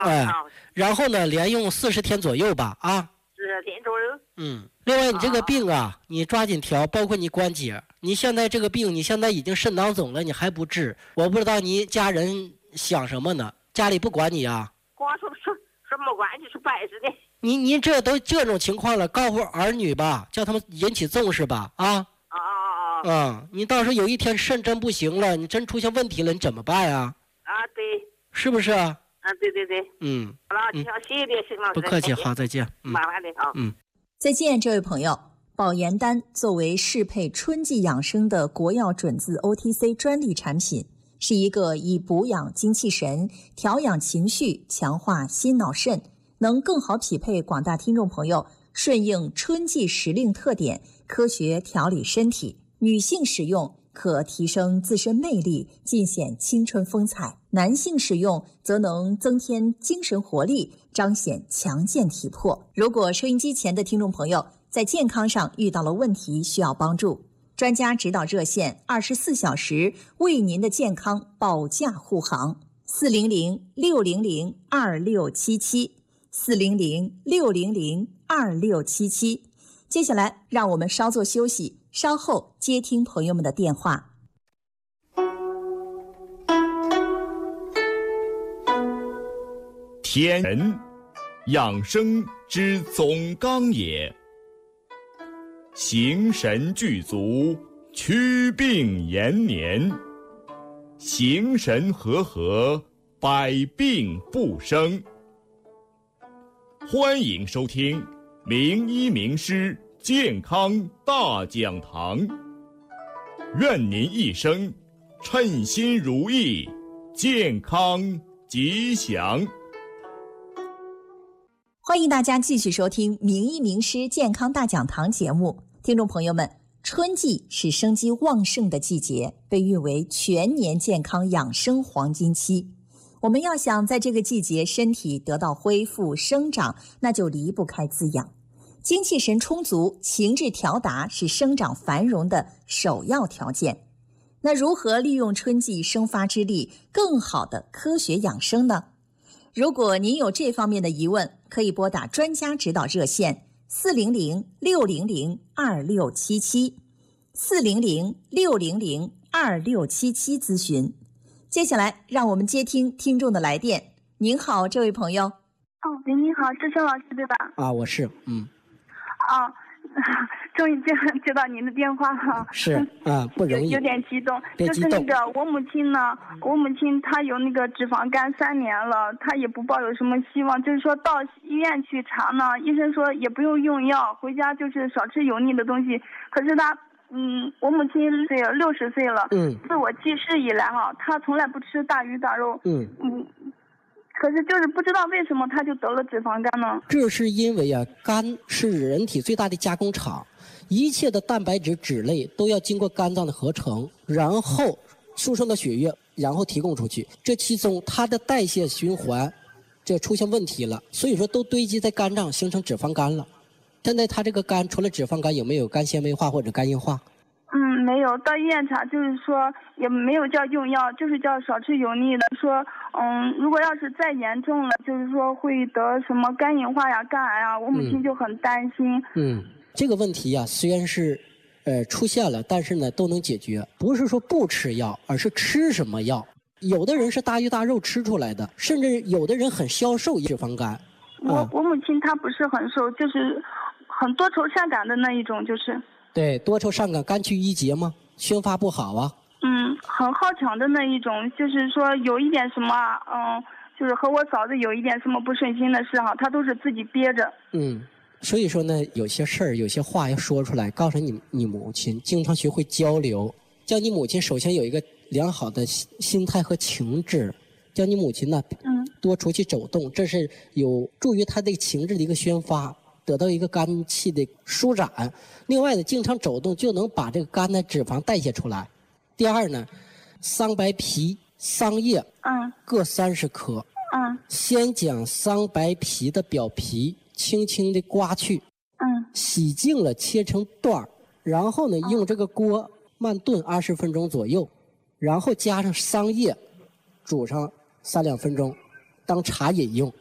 然后呢，连用40天左右吧啊。 40天左右。 另外你这个病啊，你抓紧调，包括你关节。你现在这个病，你现在已经肾囊肿了，你还不治，我不知道你家人想什么呢？家里不管你啊？ 光说什么关系是白事的。 你这都这种情况了，告诉儿女吧，叫他们引起重视吧啊。你到时候有一天肾真不行了，你真出现问题了，你怎么办啊？ 对， 是不是啊？ 对。好了，你谢谢你，邢老师。 不客气，好，再见。 麻烦你啊。 再见，这位朋友。保元丹作为适配春季养生的国药准字 OTC 专利产品，是一个以补养精气神、调养情绪、强化心脑肾，能更好匹配广大听众朋友顺应春季时令特点，科学调理身体。女性使用可提升自身魅力，尽显青春风采；男性使用则能增添精神活力，彰显强健体魄。如果收音机前的听众朋友在健康上遇到了问题，需要帮助，专家指导热线24小时为您的健康保驾护航，400-600-2677，400-600-2677。接下来让我们稍作休息，稍后接听朋友们的电话。 天人，养生之总纲也。形神具足，祛病延年。形神和，百病不生。欢迎收听名医名师健康大讲堂，愿您一生称心如意，健康吉祥。 欢迎大家继续收听名医名师健康大讲堂节目。听众朋友们，春季是生机旺盛的季节，被誉为全年健康养生黄金期。我们要想在这个季节身体得到恢复生长，那就离不开滋养。精气神充足，情志调达是生长繁荣的首要条件。那如何利用春季生发之力，更好的科学养生呢？如果您有这方面的疑问，可以拨打专家指导热线400-600-2677，400-600-2677咨询。接下来让我们接听听众的来电。您好，这位朋友。 喂，你好，志生老师对吧？ 我是。 终于接到您的电话了。 是不容易， 有点激动。就是那个我母亲她有那个脂肪肝3年了，她也不抱有什么希望，就是说到医院去查呢，医生说也不用用药，回家就是少吃油腻的东西。可是她我母亲60岁了，自我记事以来她从来不吃大鱼大肉。可是就是不知道为什么他就得了脂肪肝呢？ 这是因为肝是人体最大的加工厂，一切的蛋白质、脂类都要经过肝脏的合成，然后输送到血液，然后提供出去。这其中它的代谢循环这出现问题了，所以说都堆积在肝脏，形成脂肪肝了。现在他这个肝除了脂肪肝，有没有肝纤维化或者肝硬化？ 没有，到医院查就是说也没有叫用药，就是叫少吃油腻的。说如果要是再严重了，就是说会得什么肝硬化呀、肝癌啊，我母亲就很担心。 这个问题虽然是出现了，但是呢都能解决，不是说不吃药，而是吃什么药。有的人是大鱼大肉吃出来的，甚至有的人很消瘦脂肪肝。 我母亲她不是很瘦，就是很多愁善感的那一种，就是。 对，多愁善感，肝气郁结吗？宣发不好啊。 很好强的那一种，就是说有一点什么就是和我嫂子有一点什么不顺心的事她都是自己憋着。 所以说呢，有些事儿有些话要说出来，告诉你母亲，经常学会交流，叫你母亲首先有一个良好的心态和情志，叫你母亲呢多出去走动，这是有助于她的情志的一个宣发，得到一个肝气的舒展。另外呢，经常走动就能把这个肝的脂肪代谢出来。第二呢，桑白皮、桑叶各30克。先将桑白皮的表皮轻轻的刮去，洗净了切成段，然后呢用这个锅慢炖20分钟左右，然后加上桑叶煮上3-2分钟， 当茶饮用。